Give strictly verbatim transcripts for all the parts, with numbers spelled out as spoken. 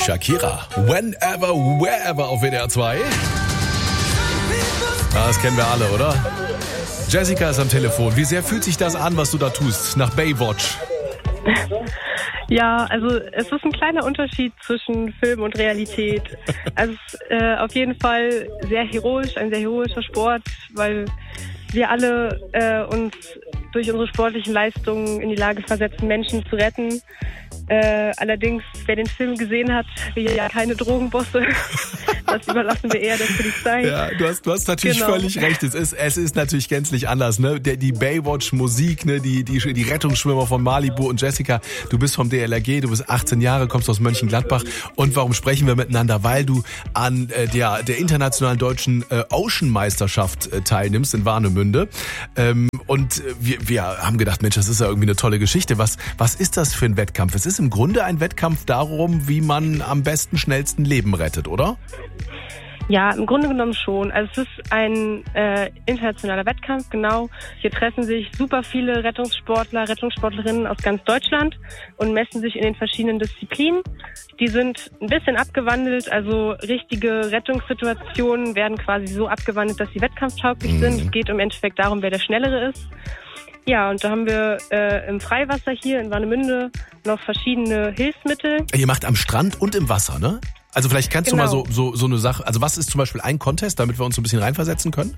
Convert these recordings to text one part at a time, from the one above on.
Shakira. Whenever, wherever auf W D R zwei. Das kennen wir alle, oder? Jessica ist am Telefon. Wie sehr fühlt sich das an, was du da tust, nach Baywatch? Ja, also es ist ein kleiner Unterschied zwischen Film und Realität. Also es ist äh, auf jeden Fall sehr heroisch, ein sehr heroischer Sport, weil wir alle äh, uns durch unsere sportlichen Leistungen in die Lage versetzen, Menschen zu retten. Äh, allerdings, wer den Film gesehen hat, wir ja keine Drogenbosse. Das überlassen wir eher der Polizei. Ja, du hast, du hast natürlich Genau. völlig recht. Es ist, es ist natürlich gänzlich anders, ne? Der, die Baywatch-Musik, ne? Die, die, die Rettungsschwimmer von Malibu und Jessica. Du bist vom D L R G, du bist achtzehn Jahre, kommst aus Mönchengladbach. Und warum sprechen wir miteinander? Weil du an äh, der, der internationalen deutschen äh, Ocean-Meisterschaft äh, teilnimmst in Warnemünde. Ähm, und äh, wir, wir haben gedacht, Mensch, das ist ja irgendwie eine tolle Geschichte. Was, was ist das für ein Wettkampf? Es ist im Grunde ein Wettkampf darum, wie man am besten, schnellsten Leben rettet, oder? Ja, im Grunde genommen schon. Also es ist ein äh, internationaler Wettkampf, genau. Hier treffen sich super viele Rettungssportler, Rettungssportlerinnen aus ganz Deutschland und messen sich in den verschiedenen Disziplinen. Die sind ein bisschen abgewandelt, also richtige Rettungssituationen werden quasi so abgewandelt, dass sie wettkampftauglich Mhm. sind. Es geht im Endeffekt darum, wer der Schnellere ist. Ja, und da haben wir äh, im Freiwasser hier in Warnemünde noch verschiedene Hilfsmittel. Ihr macht am Strand und im Wasser, ne? Also vielleicht kannst Genau. du mal so, so, so eine Sache, also was ist zum Beispiel ein Contest, damit wir uns so ein bisschen reinversetzen können?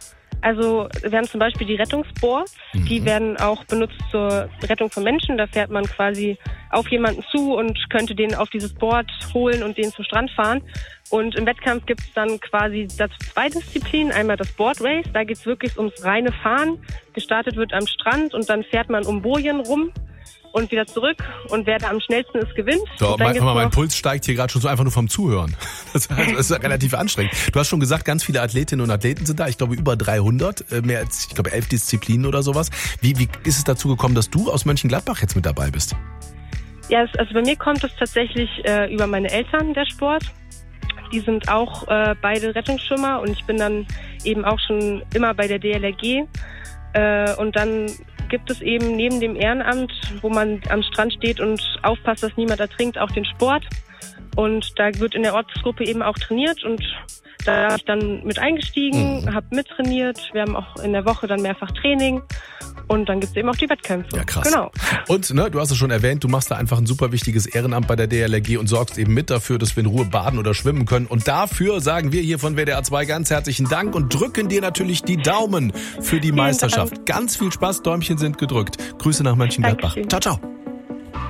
Also wir haben zum Beispiel die Rettungsboards, Mhm. die werden auch benutzt zur Rettung von Menschen. Da fährt man quasi auf jemanden zu und könnte den auf dieses Board holen und den zum Strand fahren. Und im Wettkampf gibt es dann quasi dazu zwei Disziplinen. Einmal das Board Race, da geht es wirklich ums reine Fahren. Gestartet wird am Strand und dann fährt man um Bojen rum und wieder zurück. Und wer da am schnellsten ist, gewinnt. So, Und dann mein, gibt's mal, mein noch- Puls steigt hier gerade schon so einfach nur vom Zuhören. Das, das ist ja relativ anstrengend. Du hast schon gesagt, ganz viele Athletinnen und Athleten sind da. Ich glaube über dreihundert, äh, mehr als, ich glaube, elf Disziplinen oder sowas. Wie, wie ist es dazu gekommen, dass du aus Mönchengladbach jetzt mit dabei bist? Ja, es, also bei mir kommt es tatsächlich äh, über meine Eltern, der Sport. Die sind auch äh, beide Rettungsschwimmer und ich bin dann eben auch schon immer bei der D L R G. Äh, und dann gibt es eben neben dem Ehrenamt, wo man am Strand steht und aufpasst, dass niemand ertrinkt, auch den Sport. Und da wird in der Ortsgruppe eben auch trainiert und da bin ich dann mit eingestiegen, Mhm. habe mittrainiert. Wir haben auch in der Woche dann mehrfach Training und dann gibt es eben auch die Wettkämpfe. Ja, krass. Genau. Und ne, du hast es schon erwähnt, du machst da einfach ein super wichtiges Ehrenamt bei der D L R G und sorgst eben mit dafür, dass wir in Ruhe baden oder schwimmen können. Und dafür sagen wir hier von W D R zwei ganz herzlichen Dank und drücken dir natürlich die Daumen für die Meisterschaft. Dank. Ganz viel Spaß, Däumchen sind gedrückt. Grüße nach Mönchengladbach. Dankeschön. Ciao, ciao.